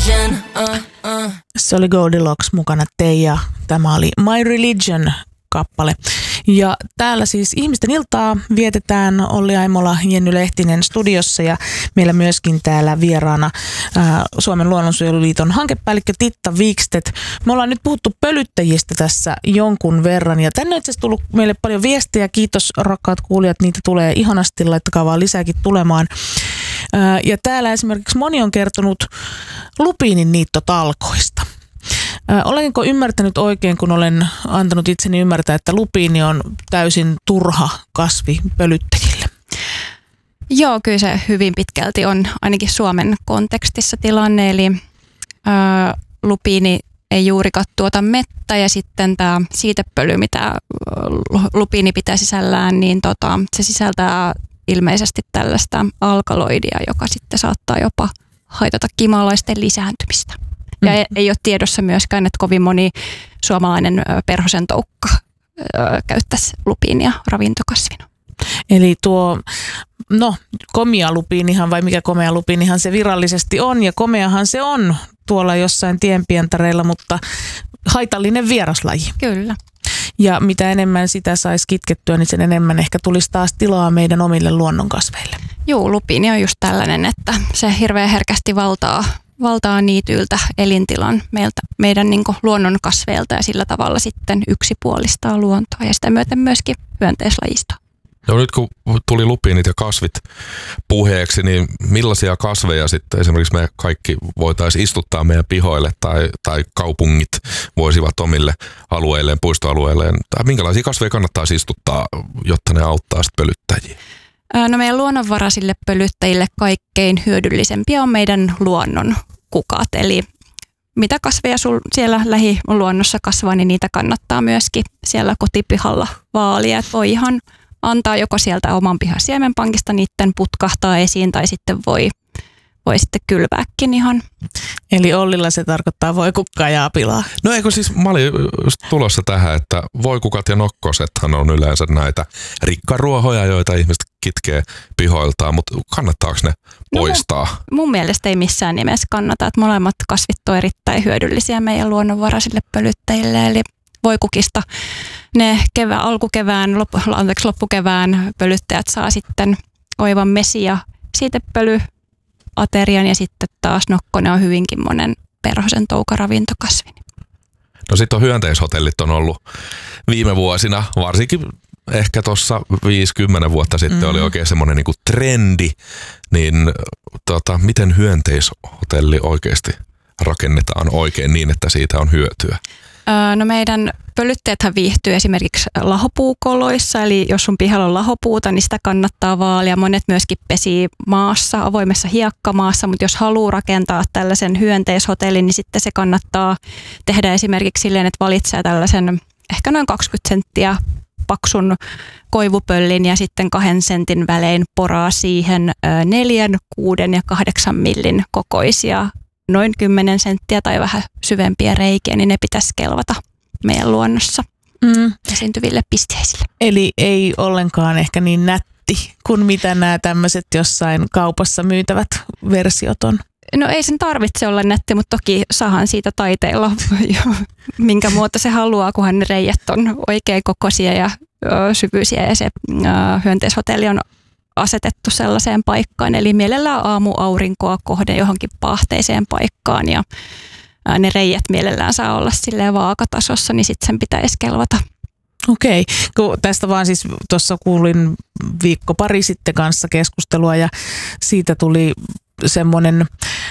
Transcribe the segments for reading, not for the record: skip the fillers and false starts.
Se oli Goldilocks mukana Teija. Tämä oli My Religion kappale. Ja täällä siis ihmisten iltaa vietetään Olli Aimola, Jenny Lehtinen studiossa ja meillä myöskin täällä vieraana Suomen luonnonsuojeluliiton hankepäällikkö Titta Wikstedt. Me ollaan nyt puhuttu pölyttäjistä tässä jonkun verran ja tänne on itse asiassa tullut meille paljon viestejä. Kiitos rakkaat kuulijat, niitä tulee ihanasti, laittakaa vaan lisääkin tulemaan. Ja täällä esimerkiksi moni on kertonut lupiinin niittotalkoista. Olenko ymmärtänyt oikein, kun olen antanut itseni ymmärtää, että lupiini on täysin turha kasvi pölyttäjille? Joo, kyllä se hyvin pitkälti on ainakin Suomen kontekstissa tilanne, eli lupiini ei juurikaan tuota mettä ja sitten tämä siitepöly, mitä lupiini pitää sisällään, niin se sisältää ilmeisesti tällaista alkaloidia, joka sitten saattaa jopa haitata kimalaisten lisääntymistä. Ja ei ole tiedossa myöskään, että kovin moni suomalainen perhosen toukka käyttäisi lupiinia ravintokasvina. Eli komea lupiinihan vai mikä komea lupiinihan se virallisesti on ja komeahan se on tuolla jossain tienpientareilla, mutta haitallinen vieraslaji. Kyllä. Ja mitä enemmän sitä saisi kitkettyä, niin sen enemmän ehkä tulisi taas tilaa meidän omille luonnonkasveille. Joo, lupiini on just tällainen, että se hirveän herkästi valtaa niityltä elintilan meidän niin kuin luonnonkasveilta ja sillä tavalla sitten yksipuolistaa luontoa ja sitä myöten myöskin hyönteislajistoa. No nyt kun tuli lupiinit ja kasvit puheeksi, niin millaisia kasveja sitten esimerkiksi me kaikki voitaisiin istuttaa meidän pihoille tai kaupungit voisivat omille alueilleen, puistoalueilleen? Tai minkälaisia kasveja kannattaisi istuttaa, jotta ne auttaa sitten pölyttäjiä? No meidän luonnonvaraisille pölyttäjille kaikkein hyödyllisempiä on meidän luonnon kukat. Eli mitä kasveja siellä lähiluonnossa kasvaa, niin niitä kannattaa myöskin siellä kotipihalla vaalia. Et voi ihan antaa joko sieltä oman pihan siemenpankista niiden putkahtaa esiin tai sitten voi sitten kylvääkin ihan. Eli Ollilla se tarkoittaa voikukkaa ja apilaa. No eikö siis, mä olin just tulossa tähän, että voikukat ja nokkosethan on yleensä näitä rikkaruohoja, joita ihmiset kitkee pihoiltaan, mutta kannattaako ne poistaa? No mun mielestä ei missään nimessä kannata, että molemmat kasvit on erittäin hyödyllisiä meidän luonnonvaraisille pölyttäjille, eli voikukista ne loppukevään pölyttäjät saa sitten oivan mesi- ja siitepölyaterian ja sitten taas nokkonen on hyvinkin monen perhosen toukaravintokasvin. No sitten on hyönteishotellit on ollut viime vuosina, varsinkin ehkä tuossa 50 vuotta sitten oli oikein semmoinen niinku trendi, niin miten hyönteishotelli oikeasti rakennetaan oikein niin, että siitä on hyötyä? No meidän pölyttäjäthän viihtyy esimerkiksi lahopuukoloissa, eli jos sun pihalla on lahopuuta, niin sitä kannattaa vaalia. Monet myöskin pesii maassa, avoimessa hiekkamaassa, mutta jos haluaa rakentaa tällaisen hyönteishotellin, niin sitten se kannattaa tehdä esimerkiksi silleen, että valitsee tällaisen ehkä noin 20 senttiä paksun koivupöllin ja sitten 2 sentin välein poraa siihen 4, 6 ja 8 millin kokoisia noin 10 senttiä tai vähän syvempiä reikiä, niin ne pitäisi kelvata meidän luonnossa esiintyville pisteisille. Eli ei ollenkaan ehkä niin nätti kuin mitä nämä tämmöiset jossain kaupassa myytävät versiot on. No ei sen tarvitse olla nätti, mutta toki saahan siitä taiteilla, minkä muuta se haluaa, kunhan ne reijät on oikein kokoisia ja syvyisiä ja se hyönteishotelli on asetettu sellaiseen paikkaan, eli mielellään aamuaurinkoa kohden johonkin paahteiseen paikkaan ja ne reijät mielellään saa olla silleen vaakatasossa, niin sitten sen pitäisi kelvata. Okei, kun tästä vaan siis tuossa kuulin viikko pari sitten kanssa keskustelua ja siitä tuli semmoinen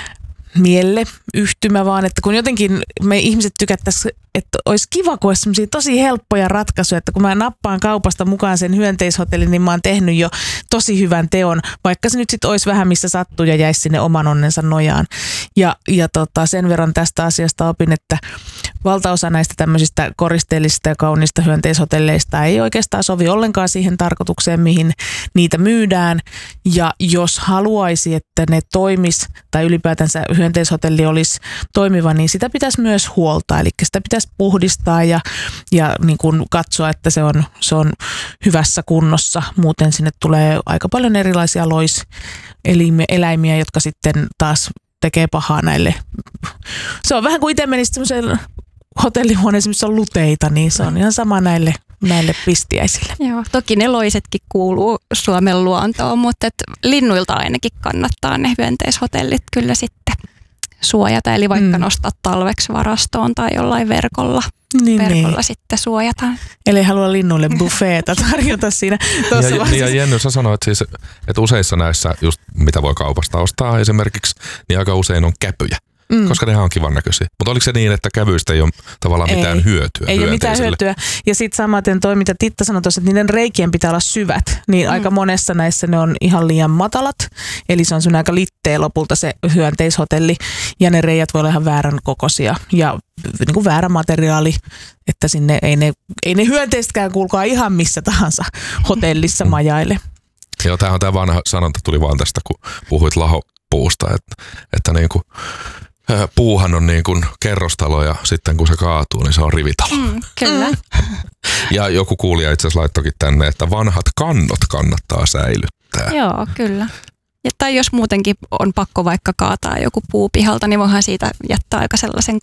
mieleyhtymä vaan, että kun jotenkin me ihmiset tykättäisiin, että olisi kiva, kun olisi semmoisia tosi helppoja ratkaisuja, että kun mä nappaan kaupasta mukaan sen hyönteishotellin, niin mä oon tehnyt jo tosi hyvän teon, vaikka se nyt sitten olisi vähän missä sattuu ja jäisi sinne oman onnensa nojaan. Ja sen verran tästä asiasta opin, että valtaosa näistä tämmöisistä koristeellisista ja kauniista hyönteishotelleista ei oikeastaan sovi ollenkaan siihen tarkoitukseen, mihin niitä myydään. Ja jos haluaisi, että ne toimis tai ylipäätänsä hyönteishotelli olisi toimiva, niin sitä pitäisi myös huoltaa. Eli sitä pitäisi puhdistaa ja niin kuin katsoa, että se on hyvässä kunnossa. Muuten sinne tulee aika paljon erilaisia eläimiä, jotka sitten taas tekee pahaa näille Se on vähän kuin itse menisit semmoiseen hotellihuoneeseen, missä on luteita, niin se on ihan sama näille pistiäisille. Joo, toki ne loisetkin kuuluu Suomen luontoon, mutta linnuilta ainakin kannattaa ne hyönteishotellit kyllä sitten suojata. Eli vaikka nostaa talveksi varastoon tai jollain verkolla sitten suojataan. Eli halua linnuille buffeeta tarjota siinä. Ja Jenny, sä sanoit siis, että useissa näissä, just mitä voi kaupasta ostaa esimerkiksi, niin aika usein on käpyjä. Koska nehän on kivan näköisiä. Mutta oliko se niin, että kävyistä ei ole tavallaan mitään hyötyä? Ei ole mitään hyötyä. Ja sitten samaten toi, mitä Titta sanoi tuossa, että niiden reikien pitää olla syvät. Niin aika monessa näissä ne on ihan liian matalat. Eli se on sun aika litteä lopulta se hyönteishotelli. Ja ne reijät voi olla ihan väärän kokoisia. Ja niin kuin väärä materiaali. Että sinne ei ne hyönteistäkään kuulkaa ihan missä tahansa hotellissa majaille. Joo, tämä vanha sanonta tuli vaan tästä, kun puhuit lahopuusta. Että niin kuin puuhan on niin kuin kerrostalo ja sitten kun se kaatuu, niin se on rivitalo. Kyllä. Ja joku kuulija itse asiassa laittokin tänne, että vanhat kannot kannattaa säilyttää. Joo, kyllä. Tai jos muutenkin on pakko vaikka kaataa joku puu pihalta, niin voihan siitä jättää aika sellaisen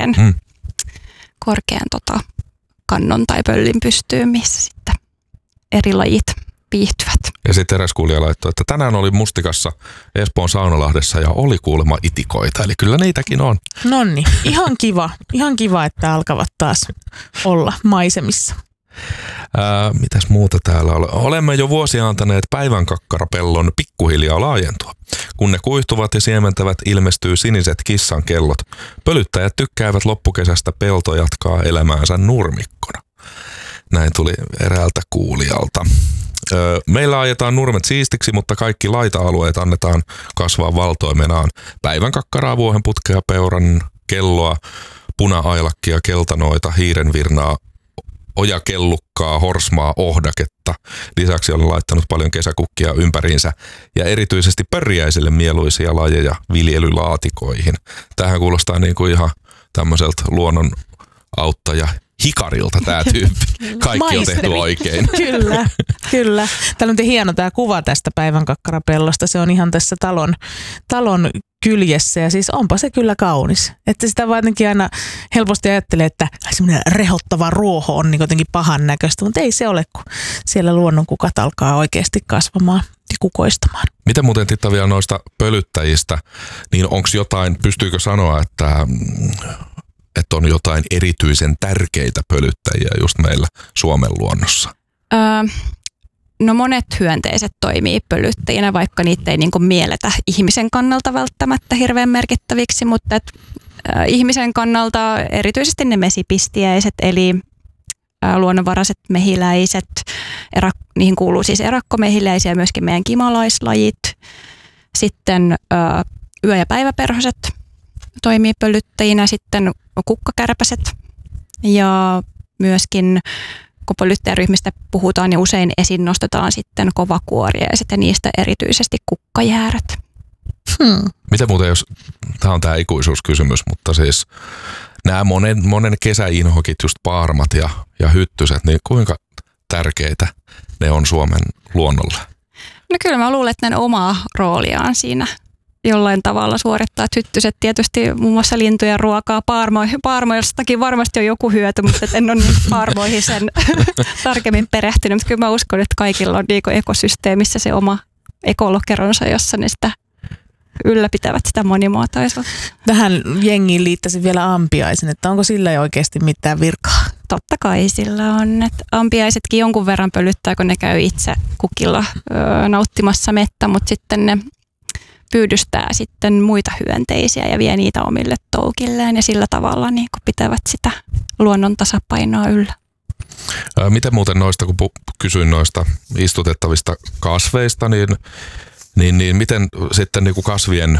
korkean kannon tai pöllin pystyyn, missä sitten eri lajit viihtyvät. Ja sitten eräs kuulija laittoi, että tänään oli Mustikassa Espoon Saunalahdessa ja oli kuulemma itikoita. Eli kyllä niitäkin on. Nonni, ihan kiva, että alkavat taas olla maisemissa. Mitäs muuta täällä on? Olemme jo vuosia antaneet päivänkakkarapellon pikkuhiljaa laajentua. Kun ne kuihtuvat ja siementävät, ilmestyy siniset kissan kellot. Pölyttäjät tykkäävät loppukesästä, pelto jatkaa elämäänsä nurmikkona. Näin tuli eräältä kuulijalta. Meillä ajetaan nurmet siistiksi, mutta kaikki laita-alueet annetaan kasvaa valtoimenaan. Päivänkakkaraa, vuohenputkea, peuran kelloa, puna-ailakkia, keltanoita, hiirenvirnaa, ojakellukkaa, horsmaa, ohdaketta. Lisäksi olen laittanut paljon kesäkukkia ympäriinsä ja erityisesti pörjäisille mieluisia lajeja viljelylaatikoihin. Tämähän kuulostaa niin kuin ihan tämmöiseltä luonnon auttaja hikarilta tämä tyyppi. Kaikki on tehty oikein. Kyllä. Täällä on hieno tämä kuva tästä päivänkakkarapellosta. Se on ihan tässä talon kyljessä ja siis onpa se kyllä kaunis. Että sitä vaan jotenkin aina helposti ajattelee, että semmoinen rehottava ruoho on niin jotenkin pahan näköistä, mutta ei se ole, kun siellä luonnonkukat alkaa oikeasti kasvamaan ja kukoistamaan. Miten muuten Titta vielä noista pölyttäjistä, niin onko jotain, pystyykö sanoa, että on jotain erityisen tärkeitä pölyttäjiä just meillä Suomen luonnossa? No monet hyönteiset toimii pölyttäjinä, vaikka niitä ei niinku mielletä ihmisen kannalta välttämättä hirveän merkittäviksi, mutta ihmisen kannalta erityisesti ne mesipistiäiset, eli luonnonvaraiset mehiläiset, niihin kuuluu siis erakkomehiläisiä ja myöskin meidän kimalaislajit. Sitten yö- ja päiväperhoset toimii pölyttäjinä, sitten kukkakärpäset ja myöskin kun pölyttäjäryhmistä puhutaan, niin usein esiin nostetaan sitten kovakuoriaiset ja niistä erityisesti kukkajäärät. Miten muuten, jos tämä on tämä ikuisuuskysymys, mutta siis nämä monen kesäinhokit, just paarmat ja hyttyset, niin kuinka tärkeitä ne on Suomen luonnolle? No kyllä mä luulen, että ne omaa rooliaan siinä jollain tavalla suorittaa. Hyttyset tietysti muun muassa lintujen ruokaa, paarmoistakin varmasti on joku hyöty, mutta en ole niin paarmoihin sen tarkemmin perehtynyt. Mutta kyllä mä uskon, että kaikilla on niin ekosysteemissä se oma ekolokeronsa, jossa ne sitä ylläpitävät sitä monimuotoisuutta. Tähän jengiin liittäisin vielä ampiaisen, että onko sillä jo oikeasti mitään virkaa? Totta kai sillä on. Että ampiaisetkin jonkun verran pölyttää, kun ne käy itse kukilla nauttimassa mettä, mutta sitten ne pyydystää sitten muita hyönteisiä ja vie niitä omille toukilleen ja sillä tavalla niin kuin pitävät sitä luonnon tasapainoa yllä. Miten muuten noista, kun kysyin noista istutettavista kasveista, niin miten sitten niin kuin kasvien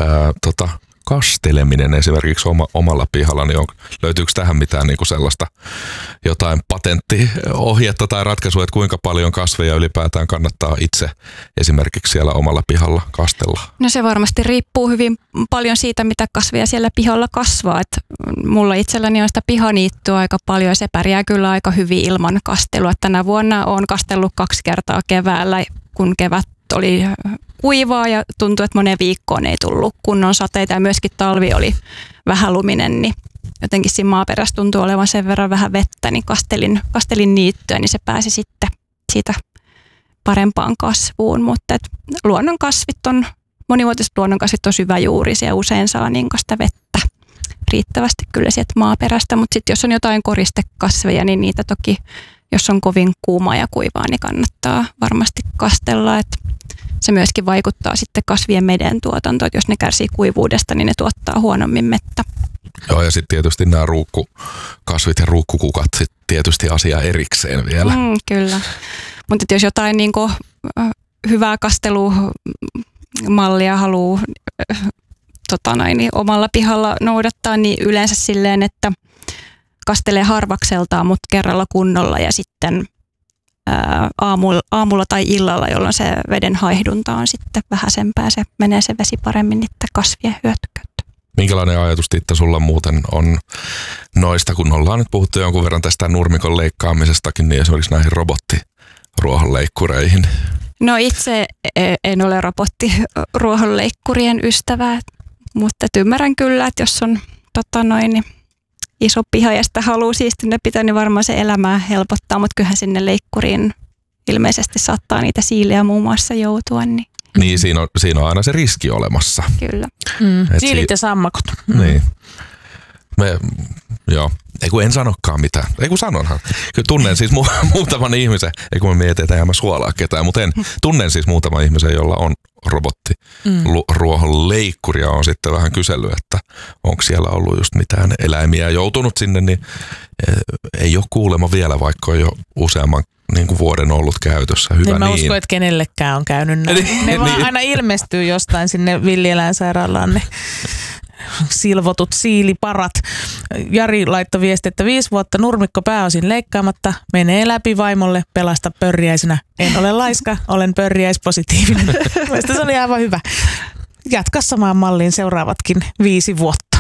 kasteleminen esimerkiksi omalla pihalla, niin löytyykö tähän mitään niin kuin sellaista jotain patenttiohjetta tai ratkaisua, että kuinka paljon kasveja ylipäätään kannattaa itse esimerkiksi siellä omalla pihalla kastella? No se varmasti riippuu hyvin paljon siitä, mitä kasveja siellä pihalla kasvaa. Et mulla itselläni on sitä pihaniittyä aika paljon ja se pärjää kyllä aika hyvin ilman kastelua. Tänä vuonna olen kastellut 2 kertaa keväällä, kun kevät oli kuivaa ja tuntui, että moneen viikkoon ei tullut kunnon sateita ja myöskin talvi oli vähäluminen, niin jotenkin siinä maaperässä tuntuu olevan sen verran vähän vettä, niin kastelin niittyä, niin se pääsi sitten siitä parempaan kasvuun. Mutta monivuotiset luonnonkasvit on syväjuurisia ja usein saa niin sitä vettä riittävästi kyllä sieltä maaperästä. Mutta sitten jos on jotain koristekasveja, niin niitä toki, jos on kovin kuumaa ja kuivaa, niin kannattaa varmasti kastella. Et se myöskin vaikuttaa sitten kasvien meden tuotantoon, että jos ne kärsii kuivuudesta, niin ne tuottaa huonommin mettä. Joo, ja sitten tietysti nämä ruukkukasvit ja ruukkukukat sit tietysti asia erikseen vielä. Kyllä, mutta jos jotain niinku hyvää kastelumallia haluaa omalla pihalla noudattaa, niin yleensä silleen, että kastelee harvakseltaan, mutta kerralla kunnolla ja sitten aamulla tai illalla, jolloin se veden haihdunta on sitten vähäisempää. Se menee se vesi paremmin niiden kasvien hyötykäyttöön. Minkälainen ajatus, Titta, sulla muuten on noista, kun ollaan nyt puhuttu jonkun verran tästä nurmikon leikkaamisestakin, niin esimerkiksi näihin robottiruohonleikkureihin? No itse en ole robottiruohonleikkurien ystävä, mutta ymmärrän kyllä, että jos on iso piha ja sitä haluaa siistinä pitää, niin varmaan se elämää helpottaa, mutta kyllähän sinne leikkuriin ilmeisesti saattaa niitä siilejä muun muassa joutua. Niin siinä on aina se riski olemassa. Kyllä. Siilit ja sammakot. Niin. Joo. Ei kun en sanokaan mitään. Ei kun sanonhan. Kyllä tunnen siis muutaman ihmisen, ei kun mä mietin, että mä suolaa ketään, mutta tunnen siis muutaman ihmisen, jolla on robottiruohonleikkuri ja on sitten vähän kysellyt, että onko siellä ollut just mitään eläimiä joutunut sinne, niin ei ole kuulemma vielä, vaikka on jo useamman vuoden ollut käytössä. Hyvä mä niin. usko, että kenellekään on käynyt näin. Ne vaan aina ilmestyy jostain sinne villieläinsairaalaan ne silvotut siiliparat. Jari laittoi viesti, että 5 vuotta nurmikko pääosin leikkaamatta, menee läpi vaimolle, pelasta pörriäisenä. En ole laiska, olen pörriäispositiivinen. Mielestäni se oli aivan hyvä. Jatka samaan malliin seuraavatkin 5 vuotta.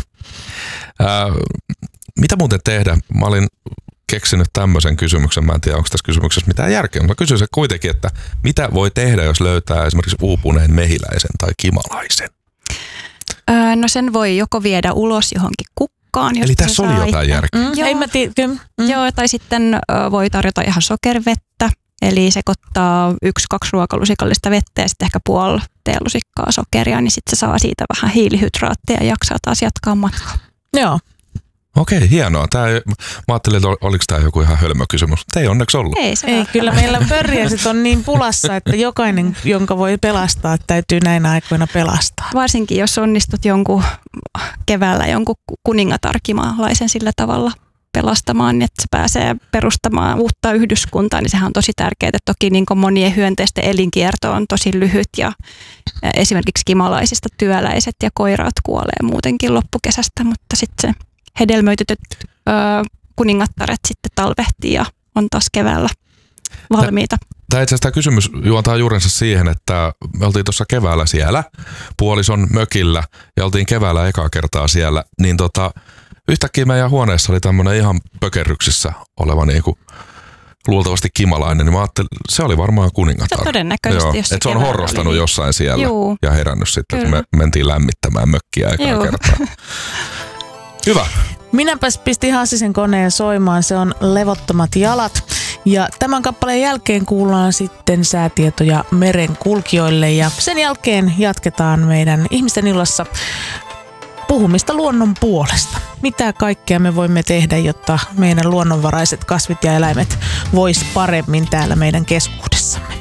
Mitä muuten tehdä? Mä olin keksinyt tämmöisen kysymyksen. Mä en tiedä, onko tässä kysymyksessä mitään järkeä, mutta kysyn se kuitenkin, että mitä voi tehdä, jos löytää esimerkiksi uupuneen mehiläisen tai kimalaisen? No sen voi joko viedä ulos johonkin kukkaan. Eli tässä oli jotain järkeä. Joo, tai sitten voi tarjota ihan sokerivettä, eli sekoittaa 1-2 ruokalusikallista vettä ja sitten ehkä puoli teelusikkaa sokeria, niin sitten se saa siitä vähän hiilihydraattia ja jaksaa taas jatkaa matkaa. Joo. Okei, hienoa. Mä ajattelin, että oliko tämä joku ihan hölmö kysymys, mutta ei onneksi ollut. Ei, kyllä meillä pörriäiset on niin pulassa, että jokainen, jonka voi pelastaa, täytyy näinä aikoina pelastaa. Varsinkin, jos onnistut keväällä jonkun kuningatarkimalaisen sillä tavalla pelastamaan, niin että se pääsee perustamaan uutta yhdyskuntaa, niin sehän on tosi tärkeää. Toki niin kuin monien hyönteisten elinkierto on tosi lyhyt ja esimerkiksi kimalaisista työläiset ja koiraat kuolee muutenkin loppukesästä, mutta sitten se hedelmöitytyt kuningattaret sitten talvehtii ja on taas keväällä valmiita. Tämä itse asiassa tämä kysymys juontaa juurensa siihen, että me oltiin tuossa keväällä siellä puolison mökillä ja oltiin keväällä ekaa kertaa siellä, niin yhtäkkiä meidän huoneessa oli tämmöinen ihan pökerryksissä oleva luultavasti kimalainen, niin mä ajattelin, se oli varmaan kuningatar. Se todennäköisesti, joo, jos se että se on horrostanut jossain siellä ja herännyt sitten, että me mentiin lämmittämään mökkiä ekaa kertaa. Hyvä. Minäpäs pistin Hassisen koneen soimaan, se on Levottomat jalat. Ja tämän kappaleen jälkeen kuullaan sitten säätietoja merenkulkijoille ja sen jälkeen jatketaan meidän Ihmisten illassa puhumista luonnon puolesta. Mitä kaikkea me voimme tehdä, jotta meidän luonnonvaraiset kasvit ja eläimet vois paremmin täällä meidän keskuudessamme.